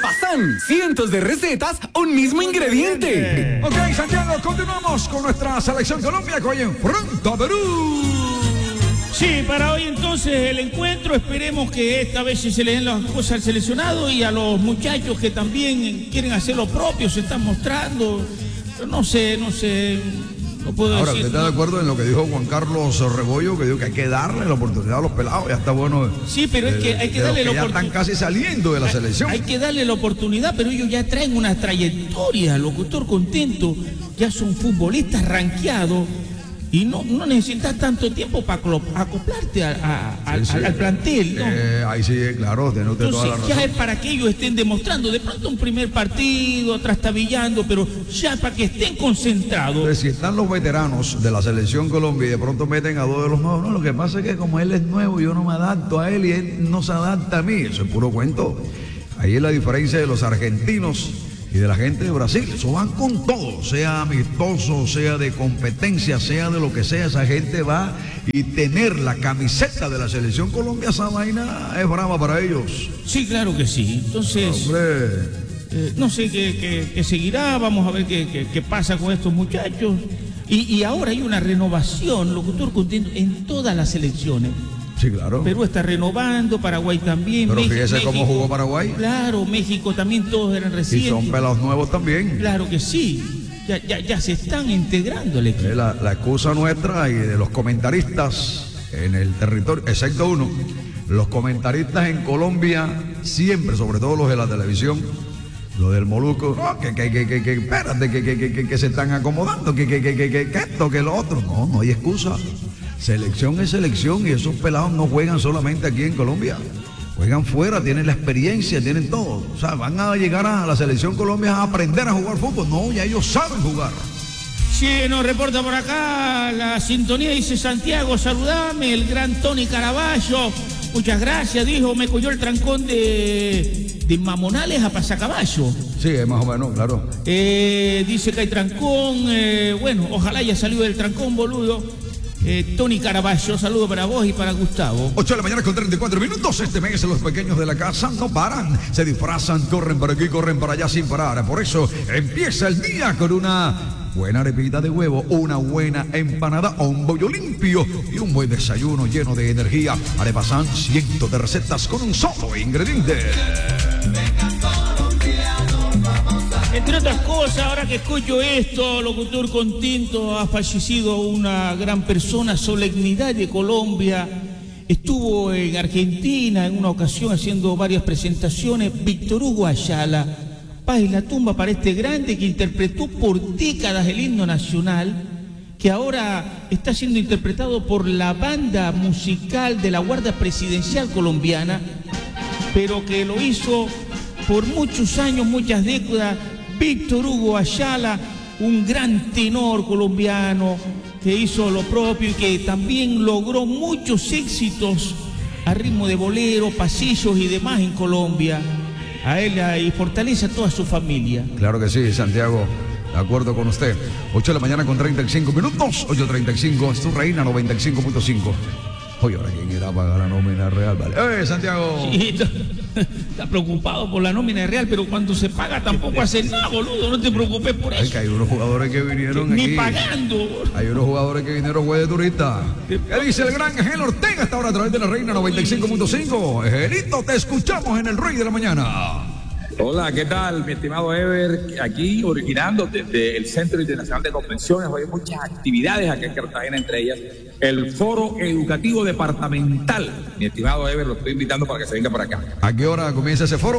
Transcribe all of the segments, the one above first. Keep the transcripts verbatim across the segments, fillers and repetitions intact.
Arepazán, cientos de recetas, un mismo ingrediente. Ok, Santiago, continuamos con nuestra selección Colombia que hoy enfrenta a Perú. Sí, para hoy entonces el encuentro, esperemos que esta vez se le den las cosas al seleccionado y a los muchachos que también quieren hacer lo propio, se están mostrando, no sé, no sé, no puedo Ahora, decir. ¿usted está de acuerdo en lo que dijo Juan Carlos Rebollo, que dijo que hay que darle la oportunidad a los pelados? Ya está bueno. Sí, pero es que hay que darle la oportunidad. Ya están casi saliendo de la selección. Hay que darle la oportunidad, pero ellos ya traen una trayectoria, locutor contento, ya son futbolistas rankeados. Y no, no necesitas tanto tiempo para acoplarte a, a, sí, sí. Al, al plantel, ¿no? Eh, ahí sí, claro, tiene usted Entonces, toda la razón. ya es para que ellos estén demostrando, de pronto un primer partido, trastabillando, pero ya para que estén concentrados. Entonces, si están los veteranos de la selección Colombia y de pronto meten a dos de los nuevos, no, lo que pasa es que como él es nuevo, yo no me adapto a él y él no se adapta a mí. Eso es puro cuento. Ahí es la diferencia de los argentinos y de la gente de Brasil. Eso van con todo, sea amistoso, sea de competencia, sea de lo que sea, esa gente va y tener la camiseta de la selección Colombia, esa vaina es brava para ellos. Sí, claro que sí. Entonces, eh, no sé qué, qué, qué seguirá, vamos a ver qué, qué, qué pasa con estos muchachos. Y, y ahora hay una renovación, locutor contento, en todas las selecciones. Sí, claro. Perú está renovando, Paraguay también. Pero México, fíjese México, cómo jugó Paraguay. Claro, México también, todos eran recientes. Y son pelados nuevos también. Claro que sí, ya, ya, ya se están integrando el equipo. La, la excusa nuestra y de los comentaristas en el territorio, excepto uno, los comentaristas en Colombia siempre, sobre todo los de la televisión, lo del Moluco, no, que, que, que, que, que espérate, que, que, que, que se están acomodando, que, que, que, que, que, que esto, que lo otro. No, no hay excusa. Selección es selección y esos pelados no juegan solamente aquí en Colombia, juegan fuera, tienen la experiencia, tienen todo. O sea, van a llegar a la selección Colombia a aprender a jugar fútbol. No, ya ellos saben jugar. Sí, nos reporta por acá la sintonía, dice Santiago, saludame, el gran Tony Caraballo. Muchas gracias, dijo, me cogió el trancón de, de Mamonales a Pasacaballo. Sí, más o menos, claro. Eh, dice que hay trancón, eh, bueno, ojalá haya salido del trancón, boludo. Eh, Tony Caraballo, saludo para vos y para Gustavo. ocho de la mañana con treinta y cuatro minutos. Este mes los pequeños de la casa no paran, se disfrazan, corren para aquí, corren para allá sin parar. Por eso empieza el día con una buena arepita de huevo, una buena empanada o un bollo limpio y un buen desayuno lleno de energía. Arepazán, cientos de recetas con un solo ingrediente. Entre otras cosas, ahora que escucho esto, locutor contento, ha fallecido una gran persona, solemnidad de Colombia. Estuvo en Argentina en una ocasión haciendo varias presentaciones. Víctor Hugo Ayala, paz en la tumba para este grande que interpretó por décadas el himno nacional, que ahora está siendo interpretado por la banda musical de la Guardia Presidencial colombiana, pero que lo hizo por muchos años, muchas décadas. Víctor Hugo Ayala, un gran tenor colombiano que hizo lo propio y que también logró muchos éxitos a ritmo de bolero, pasillos y demás en Colombia. A él y fortalece a toda su familia. Claro que sí, Santiago, de acuerdo con usted. ocho de la mañana con treinta y cinco minutos, ocho treinta y cinco, es tu reina noventa y cinco punto cinco. Oye, ahora quién irá a pagar la nómina real, vale. ¡Eh, Santiago! Sí, está, está preocupado por la nómina real, pero cuando se paga tampoco hace nada, boludo. No te preocupes por eso. Ay, que hay unos jugadores que vinieron Ni aquí. pagando. Hay unos jugadores que vinieron güey de turista. ¿Qué dice el gran Ángel Ortega hasta ahora a través de la Reina noventa y cinco punto cinco? Angelito, te escuchamos en el Rey de la Mañana. Hola, ¿qué tal, mi estimado Ever? Aquí originando desde el Centro Internacional de Convenciones. Hoy hay muchas actividades acá en Cartagena, entre ellas el Foro Educativo Departamental. Mi estimado Ever, lo estoy invitando para que se venga para acá. ¿A qué hora comienza ese foro?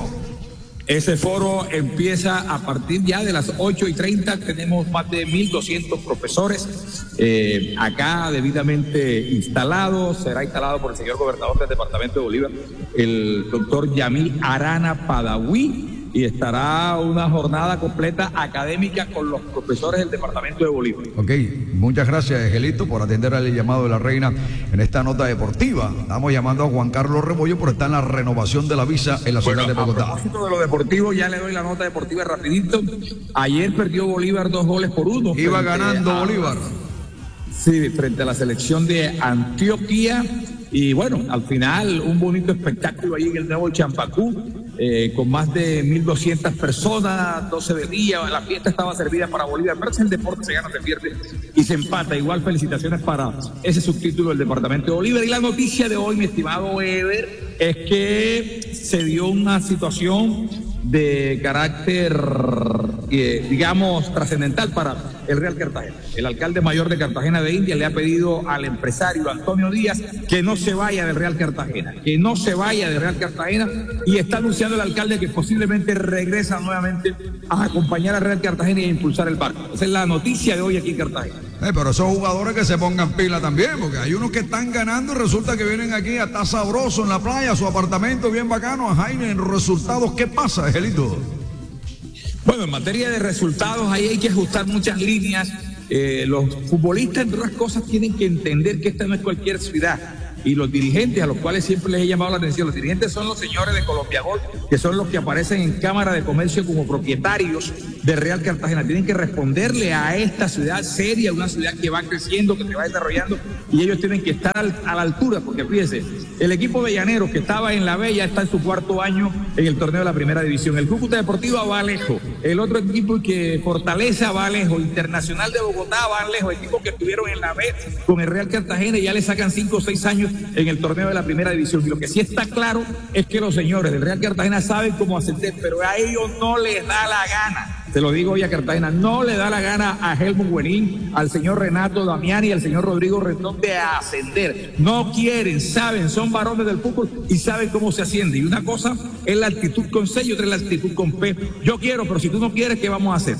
Ese foro empieza a partir ya de las ocho y treinta. Tenemos más de mil doscientos profesores eh, acá debidamente instalados. Será instalado por el señor gobernador del departamento de Bolívar, el doctor Yamil Arana Padaví, y estará una jornada completa académica con los profesores del departamento de Bolívar. Ok, muchas gracias, Angelito, por atender al llamado de la Reina en esta nota deportiva. Estamos llamando a Juan Carlos Rebollo por estar en la renovación de la visa en la ciudad bueno, de Bogotá. A propósito de lo deportivo, ya le doy la nota deportiva rapidito. Ayer perdió Bolívar dos goles por uno. Iba ganando a, Bolívar. Sí, frente a la selección de Antioquia. Y bueno, al final un bonito espectáculo ahí en el nuevo Champacú. eh, con más de mil doscientas personas, doce de día, la fiesta estaba servida para Bolívar, pero es el deporte, se gana, se pierde y se empata. Igual felicitaciones para ese subtítulo del departamento de Bolívar. Y la noticia de hoy, mi estimado Ever, es que se dio una situación de carácter, eh, digamos, trascendental para el Real Cartagena. El alcalde mayor de Cartagena de Indias le ha pedido al empresario Antonio Díaz que no se vaya del Real Cartagena, que no se vaya del Real Cartagena, y está anunciando el alcalde que posiblemente regresa nuevamente a acompañar al Real Cartagena y a impulsar el barco. Esa es la noticia de hoy aquí en Cartagena. Eh, pero esos jugadores que se pongan pila también, porque hay unos que están ganando y resulta que vienen aquí a estar sabroso en la playa, su apartamento bien bacano, a Jaime, en resultados. ¿Qué pasa, Angelito? Bueno, en materia de resultados, ahí hay que ajustar muchas líneas. Eh, los futbolistas, entre otras cosas, tienen que entender que esta no es cualquier ciudad. Y los dirigentes, a los cuales siempre les he llamado la atención, los dirigentes son los señores de Colombia Gol, que son los que aparecen en Cámara de Comercio como propietarios de Real Cartagena. Tienen que responderle a esta ciudad seria, una ciudad que va creciendo, que se va desarrollando, y ellos tienen que estar al, a la altura, porque fíjense, el equipo de Llaneros que estaba en la Bella está en su cuarto año en el torneo de la primera división. El Cúcuta Deportiva va lejos, el otro equipo que Fortaleza va lejos, Internacional de Bogotá va lejos, equipos que estuvieron en la B con el Real Cartagena y ya le sacan cinco o seis años en el torneo de la primera división. Y lo que sí está claro es que los señores del Real Cartagena saben cómo ascender, pero a ellos no les da la gana. Se lo digo hoy a Cartagena, no le da la gana a Helmut Buenín, al señor Renato Damiani y al señor Rodrigo Rendón de ascender. No quieren, saben, son varones del fútbol y saben cómo se asciende. Y una cosa es la actitud con C y otra es la actitud con P. Yo quiero, pero si tú no quieres, ¿qué vamos a hacer?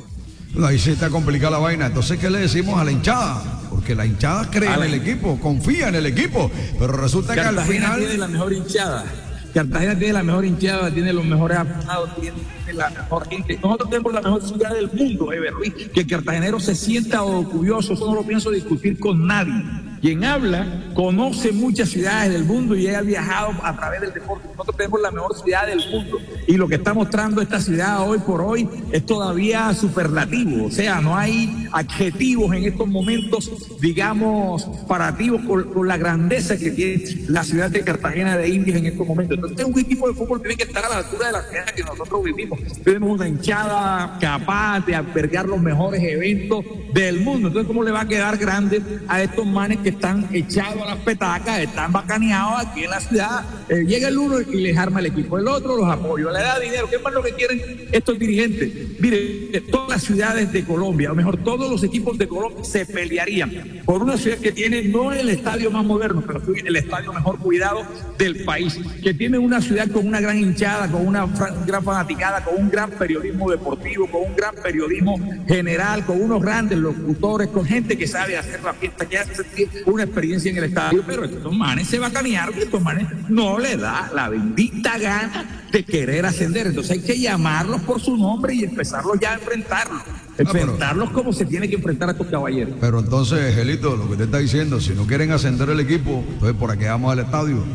No, ahí sí está complicada la vaina. Entonces, ¿qué le decimos a la hinchada? Porque la hinchada cree en el equipo, confía en el equipo, pero resulta Cartagena que al final tiene la mejor hinchada. Cartagena tiene la mejor hinchada, tiene los mejores aficionados, tiene la mejor gente. Nosotros tenemos la mejor ciudad del mundo, Ever Ruiz. Que el cartagenero se sienta orgulloso, eso no lo pienso discutir con nadie. Quien habla conoce muchas ciudades del mundo y ha viajado a través del deporte. Nosotros tenemos la mejor ciudad del mundo y lo que está mostrando esta ciudad hoy por hoy es todavía superlativo. O sea, no hay adjetivos en estos momentos, digamos, comparativos con, con la grandeza que tiene la ciudad de Cartagena de Indias en estos momentos. Entonces, un equipo de fútbol tiene que estar a la altura de la ciudad que nosotros vivimos. Tenemos una hinchada capaz de albergar los mejores eventos del mundo. Entonces, ¿cómo le va a quedar grande a estos manes que están echados a las petacas, están bacaneados aquí en la ciudad? Eh, llega el uno y les arma el equipo, el otro los apoya, le da dinero. ¿Qué más lo que quieren estos dirigentes? Mire, todas las ciudades de Colombia, o mejor, todos los equipos de Colombia se pelearían por una ciudad que tiene no el estadio más moderno, pero el estadio mejor cuidado del país, que tiene una ciudad con una gran hinchada, con una gran fanaticada, con un gran periodismo deportivo, con un gran periodismo general, con unos grandes locutores, con gente que sabe hacer la fiesta, que hace sentir una experiencia en el estadio. Pero estos manes se bacanearon y estos manes no le da la bendita gana de querer ascender. Entonces hay que llamarlos por su nombre y empezarlos ya a enfrentarlos. Enfrentarlos como se tiene que enfrentar a estos caballeros. Pero entonces, Gelito, lo que te está diciendo, si no quieren ascender el equipo, entonces ¿por qué vamos al estadio?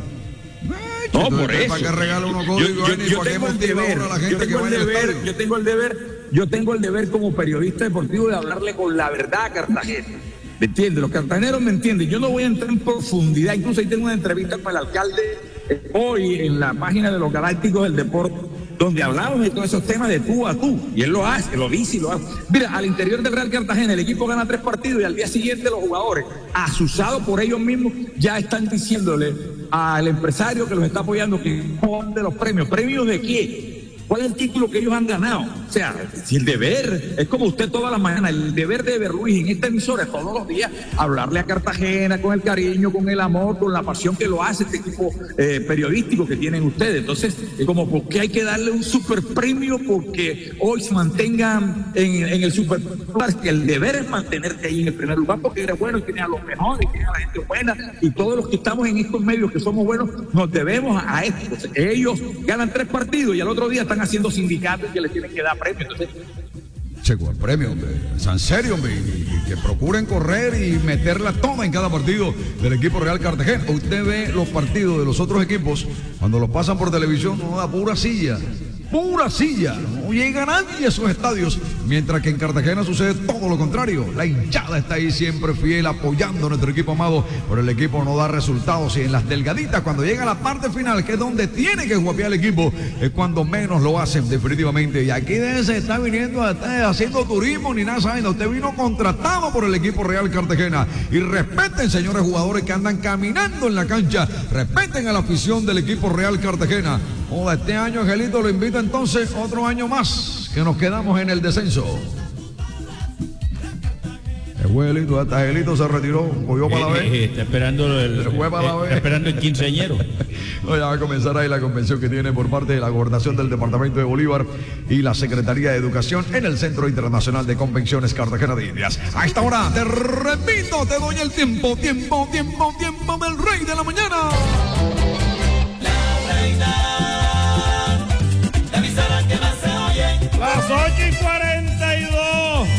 No, por eso. ¿Para qué regala uno código? Yo, yo, yo tengo el deber, yo tengo el deber, yo tengo el deber, yo tengo el deber como periodista deportivo de hablarle con la verdad a Cartagena. ¿Me entiendes? Los cartageneros me entienden. Yo no voy a entrar en profundidad. Incluso ahí tengo una entrevista con el alcalde eh, hoy en la página de los Galácticos del Deporte, donde hablamos de todos esos temas de tú a tú. Y él lo hace, lo dice y lo hace. Mira, al interior del Real Cartagena, el equipo gana tres partidos y al día siguiente los jugadores, asusados por ellos mismos, ya están diciéndole al empresario que los está apoyando que no van de los premios. ¿Premios de qué? ¿Cuál es el título que ellos han ganado? O sea, si el deber, es como usted todas las mañanas, el deber de Ever Ruiz en esta emisora todos los días, hablarle a Cartagena con el cariño, con el amor, con la pasión que lo hace este equipo eh, periodístico que tienen ustedes. Entonces, como porque hay que darle un super premio porque hoy se mantengan en, en el super lugar, que el deber es mantenerte ahí en el primer lugar porque eres bueno y tienes a los mejores, y tienes a la gente buena, y todos los que estamos en estos medios que somos buenos, nos debemos a esto. Entonces, ellos ganan tres partidos y al otro día están haciendo sindicatos que les tienen que dar premio. Entonces, Checo, el premio, hombre. Es en serio, hombre. Y, y que procuren correr y meterla toda en cada partido del equipo Real Cartagena. Usted ve los partidos de los otros equipos, cuando los pasan por televisión, no da pura silla. pura silla. No llega nadie a esos estadios. Mientras que en Cartagena sucede todo lo contrario. La hinchada está ahí siempre fiel apoyando a nuestro equipo amado, pero el equipo no da resultados. Y en las delgaditas, cuando llega la parte final, que es donde tiene que guapear el equipo, es cuando menos lo hacen definitivamente. Y aquí de se está viniendo a estar haciendo turismo ni nada, sabiendo. Usted vino contratado por el equipo Real Cartagena. Y respeten, señores jugadores que andan caminando en la cancha, respeten a la afición del equipo Real Cartagena. Hola, este año Angelito lo invita entonces otro año más, que nos quedamos en el descenso. El Angelito, hasta Angelito se retiró, cogió para la vez. Eh, eh, está esperando el, Se fue para la eh, vez. está esperando el quinceañero. Hoy va a comenzar ahí la convención que tiene por parte de la Gobernación del Departamento de Bolívar y la Secretaría de Educación en el Centro Internacional de Convenciones Cartagena de Indias. A esta hora, te repito, te doy el tiempo, tiempo, tiempo, tiempo del Rey de la Mañana. Las ocho y cuarenta y dos.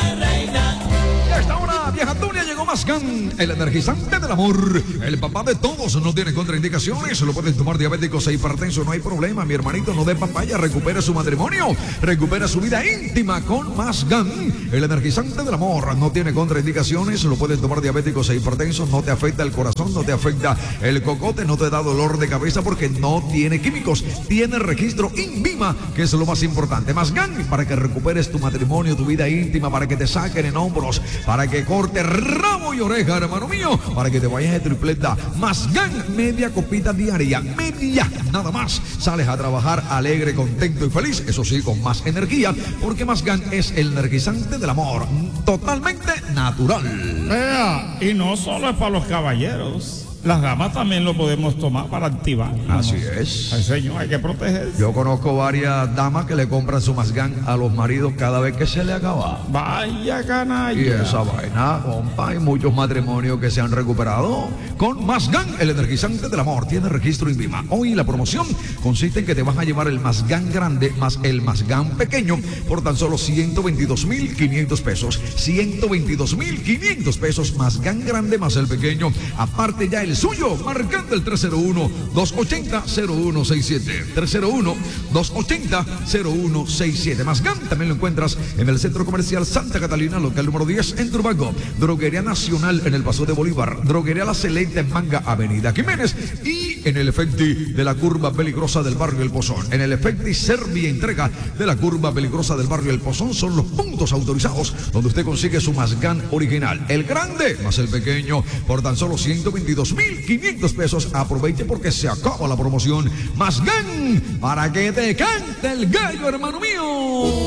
A esta hora, vieja Tunia, llegó Masgan, el energizante del amor. El papá de todos, no tiene contraindicaciones. Lo pueden tomar diabéticos e hipertensos, no hay problema. Mi hermanito, no dé papaya, recupera su matrimonio, recupera su vida íntima con Masgan, el energizante del amor. No tiene contraindicaciones. Lo pueden tomar diabéticos e hipertensos. No te afecta el corazón, no te afecta el cocote, no te da dolor de cabeza porque no tiene químicos. Tiene registro INVIMA, que es lo más importante. Masgan, para que recuperes tu matrimonio, tu vida íntima, para que te saquen en hombros, para que corte rabo y oreja, hermano mío, para que te vayas de tripleta. Masgan, media copita diaria, media, nada más. Sales a trabajar alegre, contento y feliz, eso sí, con más energía, porque Masgan es el energizante del amor, totalmente natural. Vea, y no solo es para los caballeros. Las damas también lo podemos tomar para activar. Así es. Ay, señor, hay que protegerse. Yo conozco varias damas que le compran su Masgan a los maridos cada vez que se le acaba. Vaya canalla. Y esa vaina, compa, hay muchos matrimonios que se han recuperado con Masgan, el energizante del amor. Tiene registro INVIMA. Hoy la promoción consiste en que te vas a llevar el Masgan grande más el Masgan pequeño por tan solo ciento veintidós mil quinientos pesos. ciento veintidós mil quinientos pesos, Masgan grande más el pequeño. Aparte ya el suyo, marcando el tres cero uno, dos ochenta, cero uno seis siete. tres cero uno, dos ochenta, cero uno seis siete. Masgan también lo encuentras en el Centro Comercial Santa Catalina, local número diez en Turbaco. Droguería Nacional en el Paso de Bolívar. Droguería La Celente en Manga, Avenida Jiménez. Y en el Efecti de la curva peligrosa del barrio El Pozón. En el Efecti Servia Entrega de la curva peligrosa del barrio El Pozón son los puntos autorizados donde usted consigue su Masgan original. El grande más el pequeño por tan solo ciento veintidós mil quinientos pesos. Aproveche porque se acaba la promoción. Masgan, para que te cante el gallo, hermano mío.